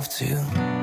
have to.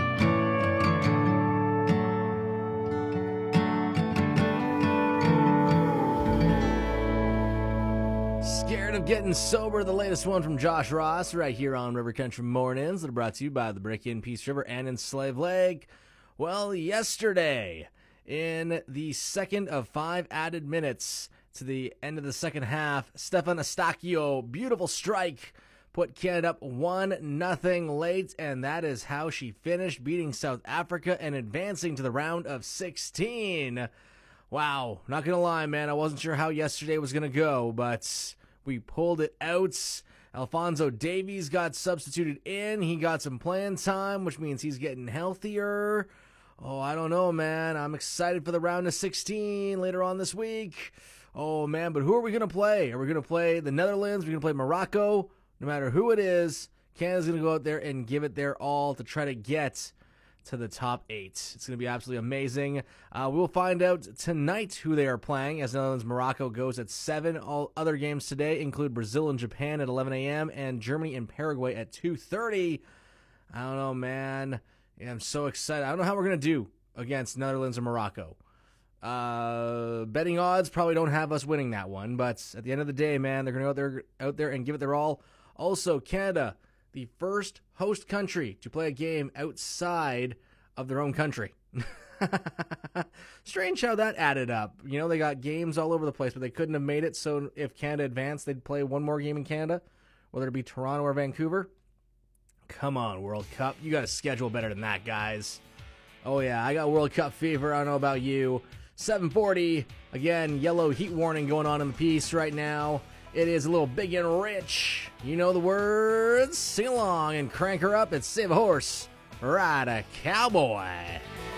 Scared of Getting Sober, the latest one from Josh Ross, right here on River Country Mornings, that are brought to you by the Break In Peace River and in Slave Lake. Well, yesterday, in the second of 5 added minutes to the end of the second half, Stefan Eustaquio, beautiful strike, put Canada up 1-0 late, and that is how she finished, beating South Africa and advancing to the round of 16. Wow, not gonna lie, man, I wasn't sure how yesterday was gonna go, but we pulled it out. Alphonso Davies got substituted in. He got some playing time, which means he's getting healthier. Oh, I don't know, man. I'm excited for the round of 16 later on this week. Oh, man, but who are we going to play? Are we going to play the Netherlands? Are we going to play Morocco? No matter who it is, Canada's going to go out there and give it their all to try to get to the top 8. It's going to be absolutely amazing. We'll find out tonight who they are playing, as Netherlands-Morocco goes at 7. All other games today include Brazil and Japan at 11 a.m. and Germany and Paraguay at 2:30. I don't know, man. Yeah, I'm so excited. I don't know how we're going to do against Netherlands or Morocco. Betting odds probably don't have us winning that one, but at the end of the day, man, they're going to go out there and give it their all. Also, Canada, the first host country to play a game outside of their own country. Strange how that added up. You know, they got games all over the place, but they couldn't have made it, so if Canada advanced, they'd play one more game in Canada, whether it be Toronto or Vancouver. Come on, World Cup. You got to schedule better than that, guys. Oh, yeah, I got World Cup fever. I don't know about you. 7:40. Again, yellow heat warning going on in the piece right now. It is a little big and rich. You know the words. Sing along and crank her up and save a horse. Ride a cowboy.